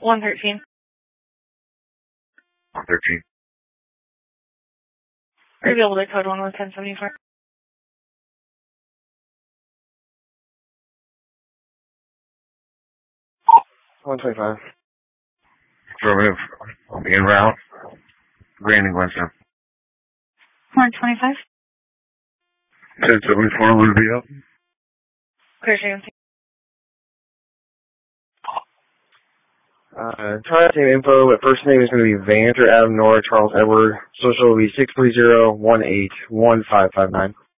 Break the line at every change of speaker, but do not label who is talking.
113.
113.
Are you able to code 1 with 1074?
125.
Affirmative. I'll be en route. Brandon Winston.
125.
1074 will be up.
Clear frequency.
Try that same info, but first name is going to be Vance or Adam Nora Charles Edward. Social will be 630-18-1559.